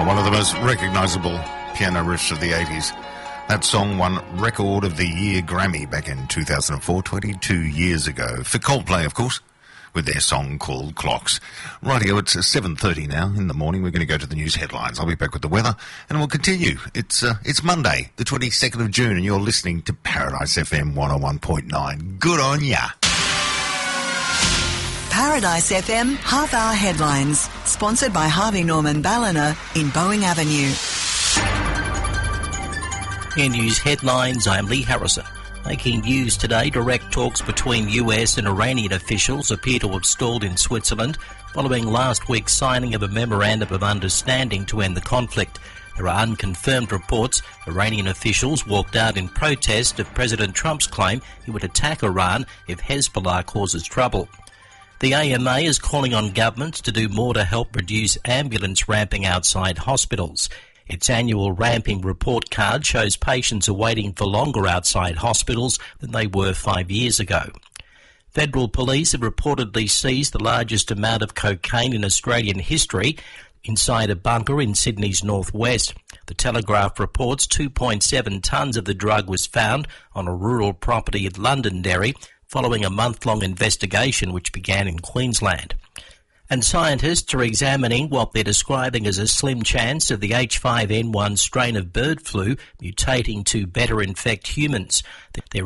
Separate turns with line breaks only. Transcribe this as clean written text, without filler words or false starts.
One of the most recognisable piano riffs of the 80s. That song won Record of the Year Grammy back in 2004, 22 years ago, for Coldplay, of course, with their song called Clocks. Rightio, it's 7:30 now in the morning. We're going to go to the news headlines. I'll be back with the weather, and we'll continue. It's Monday, the 22nd of June, and you're listening to Paradise FM 101.9. Good on ya.
Paradise FM half-hour headlines, sponsored by Harvey Norman Ballina in Boeing Avenue.
In news headlines, I'm Lee Harrison. Making news today, direct talks between US and Iranian officials appear to have stalled in Switzerland following last week's signing of a memorandum of understanding to end the conflict. There are unconfirmed reports Iranian officials walked out in protest of President Trump's claim he would attack Iran if Hezbollah causes trouble. The AMA is calling on governments to do more to help reduce ambulance ramping outside hospitals. Its annual ramping report card shows patients are waiting for longer outside hospitals than they were 5 years ago. Federal police have reportedly seized the largest amount of cocaine in Australian history inside a bunker in Sydney's northwest. The Telegraph reports 2.7 tonnes of the drug was found on a rural property at Londonderry following a month-long investigation which began in Queensland. And scientists are examining what they're describing as a slim chance of the H5N1 strain of bird flu mutating to better infect humans. They're